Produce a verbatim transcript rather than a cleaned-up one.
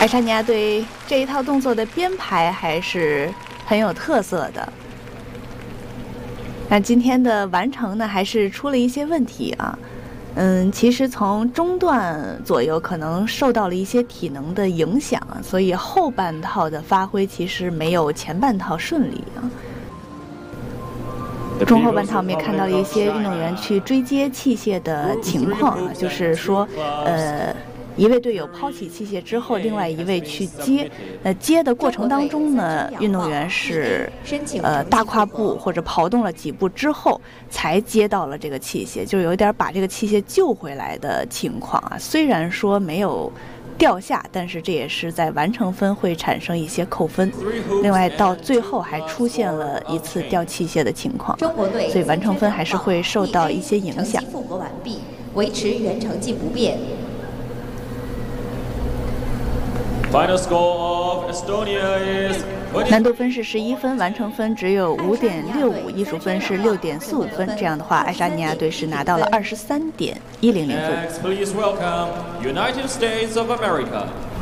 爱沙尼亚队这一套动作的编排还是很有特色的。那今天的完成呢，还是出了一些问题啊。嗯，其实从中段左右可能受到了一些体能的影响，所以后半套的发挥其实没有前半套顺利啊。中后半套我们也看到了一些运动员去追接器械的情况啊，就是说，呃。一位队友抛起器械之后，另外一位去接，呃，接的过程当中呢，运动员是呃大跨步或者跑动了几步之后，才接到了这个器械，就有一点把这个器械救回来的情况啊。虽然说没有掉下，但是这也是在完成分会产生一些扣分。另外到最后还出现了一次掉器械的情况，所以完成分还是会受到一些影响。 复活完毕，维持原成绩不变。 Final score of Estonia is 难度分是十一分，完成分只有五点六五，艺术分是六点四五分。这样的话，爱沙尼亚队是拿到了二十三点一零零分。 Next, please welcome United States of America.